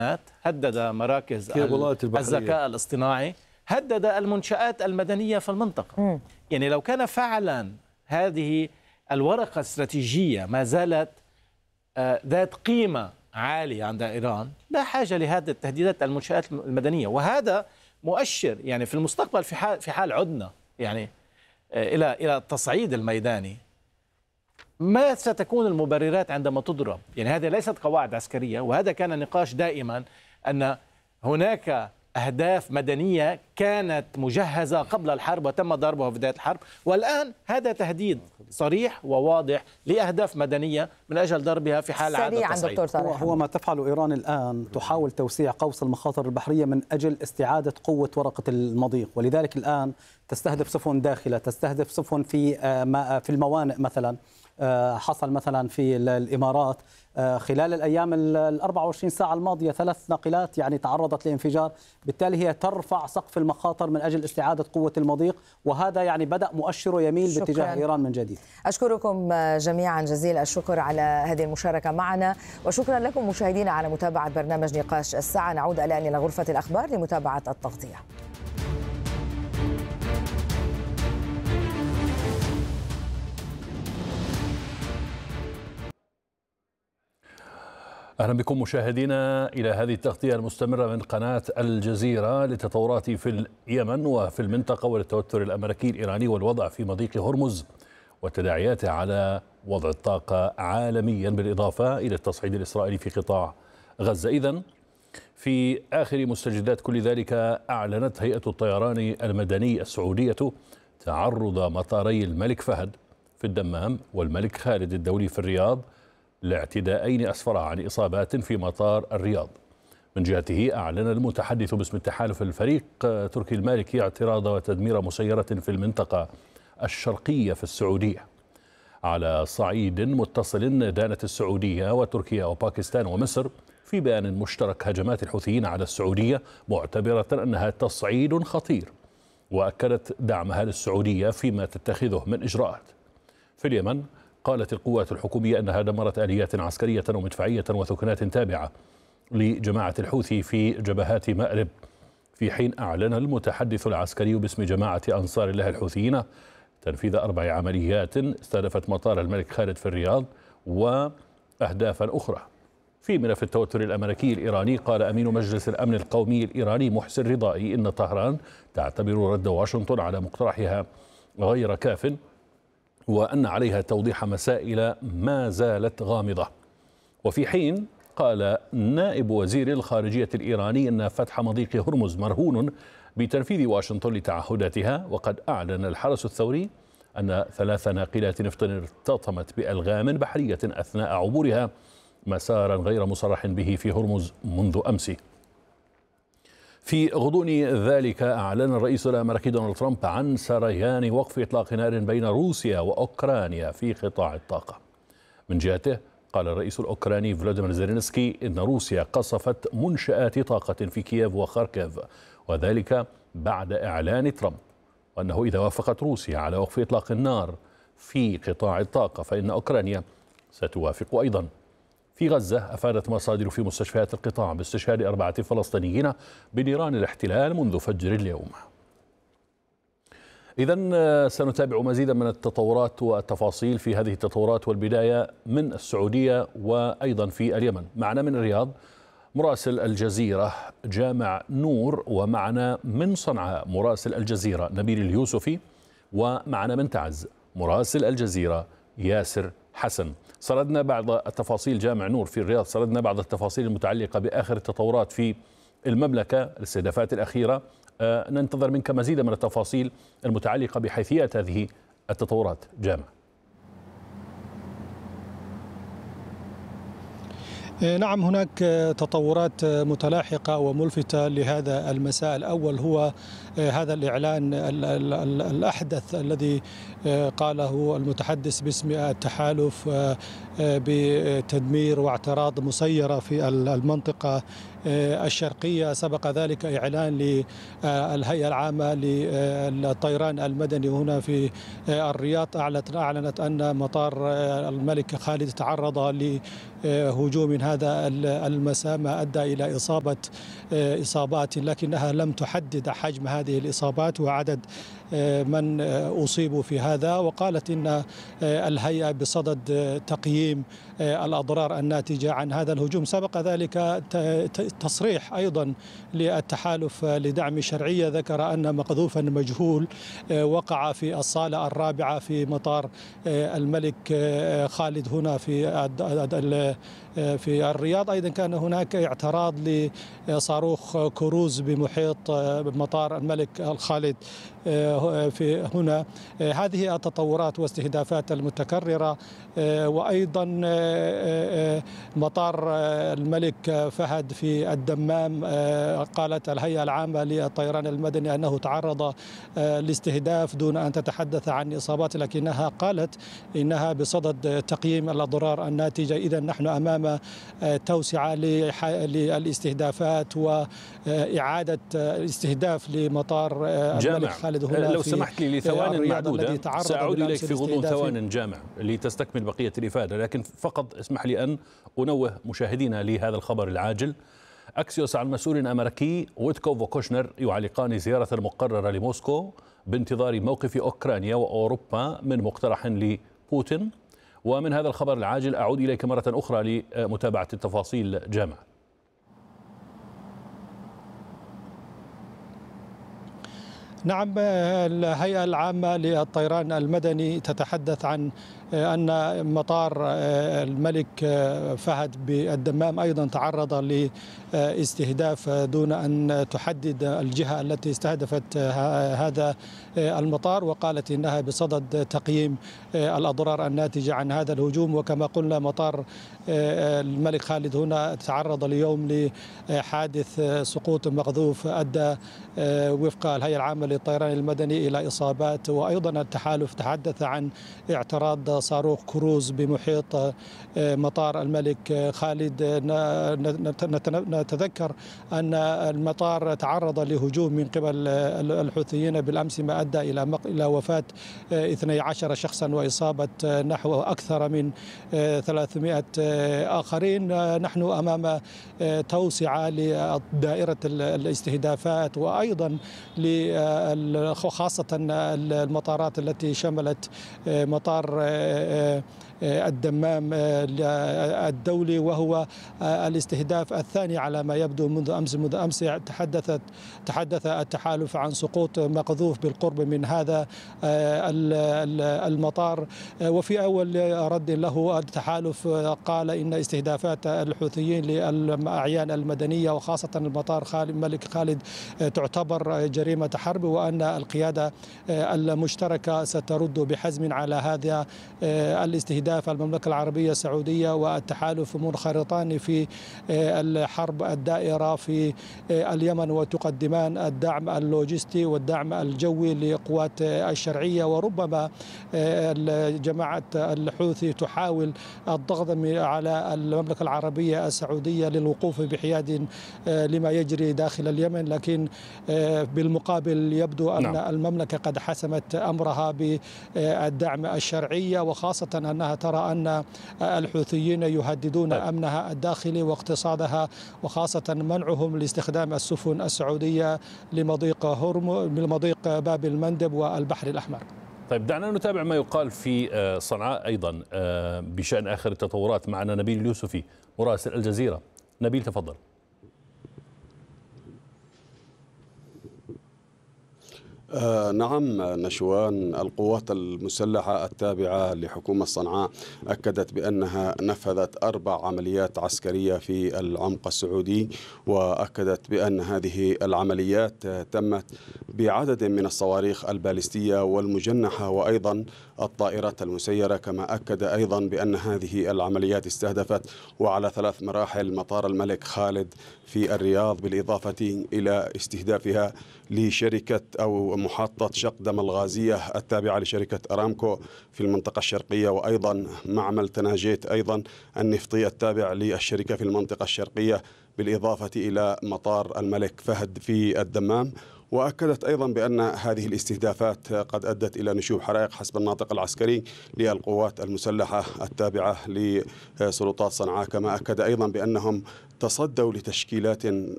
هدد مراكز الذكاء الاصطناعي، هدد المنشآت المدنية في المنطقة. يعني لو كان فعلا هذه الورقة الاستراتيجية ما زالت ذات قيمة عالية عند إيران، لا حاجة لهذه التهديدات المنشآت المدنية. وهذا مؤشر يعني في المستقبل، في حال عدنا يعني إلى التصعيد الميداني، ما ستكون المبررات عندما تضرب؟ يعني هذه ليست قواعد عسكرية، وهذا كان نقاش دائما أن هناك أهداف مدنية كانت مجهزة قبل الحرب وتم ضربها في بداية الحرب، والآن هذا تهديد صريح وواضح لأهداف مدنية من أجل ضربها في حال عاد التصعيد. هو ما تفعله إيران الآن، تحاول توسيع قوس المخاطر البحرية من أجل استعادة قوة ورقة المضيق، ولذلك الآن تستهدف سفن داخلة، تستهدف سفن في الموانئ مثلا. حصل مثلا في الإمارات خلال الأيام 24 ساعة الماضية 3 ناقلات يعني تعرضت لانفجار، بالتالي هي ترفع سقف المخاطر من أجل استعادة قوة المضيق، وهذا يعني بدأ مؤشره يميل باتجاه إيران من جديد. أشكركم جميعا جزيل الشكر على هذه المشاركة معنا، وشكرا لكم مشاهدينا على متابعة برنامج نقاش الساعة. نعود الآن إلى غرفة الأخبار لمتابعة التغطية. أهلا بكم مشاهدينا إلى هذه التغطية المستمرة من قناة الجزيرة للتطورات في اليمن وفي المنطقة وللتوتر الأمريكي الإيراني والوضع في مضيق هرمز وتداعياته على وضع الطاقة عالميا، بالإضافة إلى التصعيد الإسرائيلي في قطاع غزة. إذن في آخر مستجدات كل ذلك، أعلنت هيئة الطيران المدني السعودية تعرض مطاري الملك فهد في الدمام والملك خالد الدولي في الرياض لاعتداءين أسفرا عن إصابات في مطار الرياض. من جهته أعلن المتحدث باسم التحالف الفريق تركي المالكي اعتراض وتدمير مسيرة في المنطقة الشرقية في السعودية. على صعيد متصل، دانت السعودية وتركيا وباكستان ومصر في بيان مشترك هجمات الحوثيين على السعودية، معتبرة أنها تصعيد خطير، وأكدت دعمها للسعودية فيما تتخذه من إجراءات. في اليمن، قالت القوات الحكومية أنها دمرت آليات عسكرية ومدفعية وثكنات تابعة لجماعة الحوثي في جبهات مأرب، في حين أعلن المتحدث العسكري باسم جماعة أنصار الله الحوثيين تنفيذ 4 عمليات استهدفت مطار الملك خالد في الرياض وأهدافا أخرى. في ملف التوتر الأمريكي الإيراني، قال أمين مجلس الأمن القومي الإيراني محسن رضائي إن طهران تعتبر رد واشنطن على مقترحها غير كاف، وأن عليها توضيح مسائل ما زالت غامضة. وفي حين قال نائب وزير الخارجية الإيراني أن فتح مضيق هرمز مرهون بتنفيذ واشنطن لتعهداتها، وقد أعلن الحرس الثوري أن 3 ناقلات نفط ارتطمت بألغام بحرية أثناء عبورها مسارا غير مصرح به في هرمز منذ أمس. في غضون ذلك، أعلن الرئيس الأمريكي دونالد ترامب عن سريان وقف إطلاق نار بين روسيا وأوكرانيا في قطاع الطاقة. من جهته، قال الرئيس الأوكراني فلاديمير زيلينسكي إن روسيا قصفت منشآت طاقة في كييف وخاركيف، وذلك بعد إعلان ترامب وأنه إذا وافقت روسيا على وقف إطلاق النار في قطاع الطاقة فإن أوكرانيا ستوافق أيضا. في غزة، أفادت مصادر في مستشفيات القطاع باستشهاد 4 فلسطينيين بنيران الاحتلال منذ فجر اليوم. إذن سنتابع مزيدا من التطورات والتفاصيل في هذه التطورات، والبداية من السعودية وأيضا في اليمن. معنا من الرياض مراسل الجزيرة جامع نور، ومعنا من صنعاء مراسل الجزيرة نبيل اليوسفي، ومعنا من تعز مراسل الجزيرة ياسر حسن. سردنا بعض التفاصيل جامع نور في الرياض، سردنا بعض التفاصيل المتعلقة بآخر التطورات في المملكة، الاستهدافات الأخيرة. ننتظر منك مزيدا من التفاصيل المتعلقة بحيثيات هذه التطورات جامع. نعم، هناك تطورات متلاحقة وملفتة لهذا المساء. الأول هو هذا الإعلان الأحدث الذي قاله المتحدث باسم التحالف بتدمير واعتراض مسيرة في المنطقة الشرقية. سبق ذلك إعلان للهيئة العامة للطيران المدني هنا في الرياض، أعلنت أن مطار الملك خالد تعرض لهجوم هذا المساء ما أدى إلى إصابات، لكنها لم تحدد حجم هذه الإصابات وعدد من أصيبوا في هذا. وقالت إن الهيئة بصدد تقييم الأضرار الناتجة عن هذا الهجوم. سبق ذلك تصريح أيضا للتحالف لدعم الشرعية، ذكر أن مقذوفا مجهول وقع في الصالة الرابعة في مطار الملك خالد هنا في الرياض. أيضا كان هناك اعتراض لصاروخ كروز بمحيط مطار الملك خالد في هنا. هذه التطورات واستهدافات المتكررة. وأيضا مطار الملك فهد في الدمام، قالت الهيئة العامة للطيران المدني أنه تعرض لاستهداف دون أن تتحدث عن إصابات، لكنها قالت إنها بصدد تقييم الأضرار الناتجة. إذا نحن أمام توسعة للاستهدافات وإعادة الاستهداف لمطار الملك خالد هنا. لو سمحت لي لثوان معدودة سأعود إليك في غضون ثوان جامع لتستكمل بقية الإفادة، لكن فقط اسمح لي أن أنوه مشاهدينا لهذا الخبر العاجل. أكسيوس عن مسؤول أمريكي ويتكوف وكوشنر يعلقان زيارة المقررة لموسكو بانتظار موقف أوكرانيا وأوروبا من مقترح لبوتين. ومن هذا الخبر العاجل أعود إليك مرة أخرى لمتابعة التفاصيل جامع. نعم، الهيئة العامة للطيران المدني تتحدث عن أن مطار الملك فهد بالدمام أيضا تعرض لاستهداف دون أن تحدد الجهة التي استهدفت هذا المطار، وقالت إنها بصدد تقييم الأضرار الناتجة عن هذا الهجوم. وكما قلنا مطار الملك خالد هنا تعرض اليوم لحادث سقوط مقذوف أدى وفق الهيئة العامة للطيران المدني إلى إصابات. وأيضا التحالف تحدث عن اعتراض صاروخ كروز بمحيط مطار الملك خالد. نتذكر أن المطار تعرض لهجوم من قبل الحوثيين بالأمس ما أدى إلى وفاة 12 شخصا وإصابة نحو أكثر من 300 آخرين. نحن أمام توسعة لدائرة الاستهدافات، وأيضا خاصة المطارات التي شملت مطار الدمام الدولي، وهو الاستهداف الثاني على ما يبدو منذ أمس. تحدث التحالف عن سقوط مقذوف بالقرب من هذا المطار. وفي أول رد له التحالف قال إن استهدافات الحوثيين للأعيان المدنية وخاصة المطار الملك خالد تعتبر جريمة حرب، وأن القيادة المشتركة سترد بحزم على هذا الاستهداف. المملكة العربية السعودية والتحالف منخرطان في الحرب الدائرة في اليمن، وتقدمان الدعم اللوجستي والدعم الجوي لقوات الشرعية. وربما جماعة الحوثي تحاول الضغط على المملكة العربية السعودية للوقوف بحياد لما يجري داخل اليمن، لكن بالمقابل يبدو أن المملكة قد حسمت أمرها بالدعم الشرعية، وخاصة أنها ترى أن الحوثيين يهددون أمنها الداخلي واقتصادها، وخاصة منعهم لاستخدام السفن السعودية لمضيق باب المندب والبحر الأحمر. طيب دعنا نتابع ما يقال في صنعاء أيضا بشأن آخر التطورات. معنا نبيل اليوسفي مراسل الجزيرة. نبيل تفضل. نعم نشوان، القوات المسلحة التابعة لحكومة صنعاء أكدت بأنها نفذت 4 عمليات عسكرية في العمق السعودي، وأكدت بأن هذه العمليات تمت بعدد من الصواريخ البالستية والمجنحة وأيضا الطائرات المسيرة. كما أكد أيضا بأن هذه العمليات استهدفت وعلى 3 مراحل مطار الملك خالد في الرياض، بالإضافة إلى استهدافها لشركة أو محطة شقدم الغازية التابعة لشركة أرامكو في المنطقة الشرقية، وأيضا معمل تناجيت أيضا النفطي التابع للشركة في المنطقة الشرقية، بالإضافة إلى مطار الملك فهد في الدمام. وأكدت أيضا بأن هذه الاستهدافات قد أدت إلى نشوب حرائق حسب الناطق العسكري للقوات المسلحة التابعة لسلطات صنعاء. كما أكد أيضا بأنهم تصدوا لتشكيلات